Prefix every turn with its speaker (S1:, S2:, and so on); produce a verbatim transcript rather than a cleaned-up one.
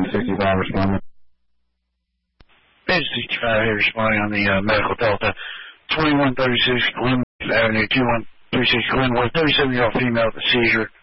S1: Page sixty-five responding.
S2: Page sixty-five here responding on the uh, medical Delta. twenty-one thirty-six Glenwood Avenue, two one three six Glenwood, thirty-seven-year-old female with a seizure.